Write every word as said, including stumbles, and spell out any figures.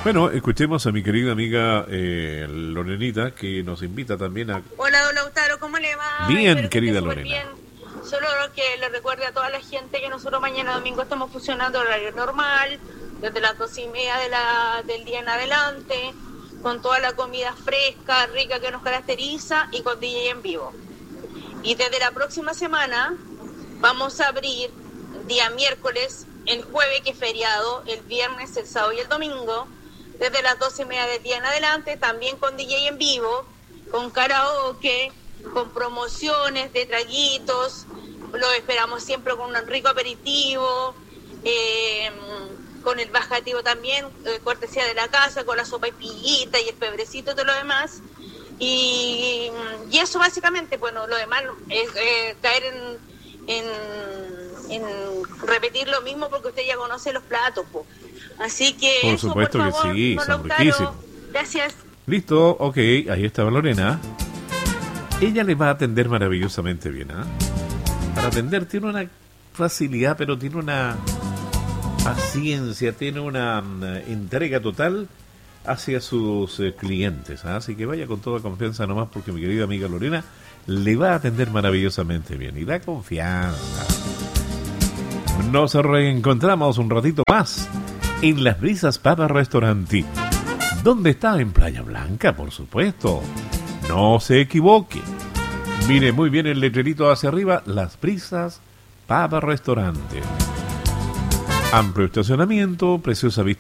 Bueno, escuchemos a mi querida amiga eh, Lorenita, que nos invita también a... Hola, don Lautaro, ¿cómo le va? Bien, Espero querida que esté Lorena. bien. Solo que le recuerde a toda la gente que nosotros mañana domingo estamos funcionando horario normal, desde las dos y media de la, del día en adelante, con toda la comida fresca, rica que nos caracteriza y con D J en vivo. Y desde la próxima semana vamos a abrir día miércoles, el jueves que es feriado, el viernes, el sábado y el domingo, desde las dos y media del día en adelante, también con D J en vivo, con karaoke, con promociones de traguitos. Lo esperamos siempre con un rico aperitivo, eh, con el bajativo también, eh, cortesía de la casa, con la sopa y pillita y el pebrecito y todo lo demás. Y, y eso básicamente, bueno, lo demás es eh, caer en, en, en repetir lo mismo porque usted ya conoce los platos, po. Así que Por eso, supuesto por que favor, sí, no son Lautaro. riquísimos. Gracias. Listo, ok, ahí estaba Lorena. Ella le va a atender maravillosamente bien, ¿ah? Para atender tiene una facilidad, pero tiene una paciencia, tiene una um, entrega total hacia sus eh, clientes, ¿ah? Así que vaya con toda confianza nomás, porque mi querida amiga Lorena le va a atender maravillosamente bien y da confianza. Nos reencontramos un ratito más en Las Brisas Papa Restaurante. ¿Dónde está? En Playa Blanca, por supuesto. No se equivoque. Mire muy bien el letrerito hacia arriba, Las Brisas Papa Restaurante. Amplio estacionamiento, preciosa vista